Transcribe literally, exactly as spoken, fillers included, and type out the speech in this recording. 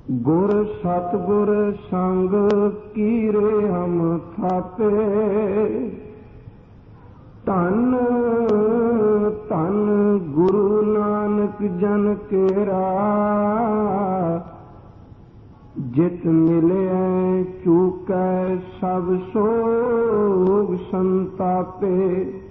गुर सतगुर संग कीरे हम थापे, धन धन गुरु नानक जन केरा, जित मिले चूकै सब सोग संतापे।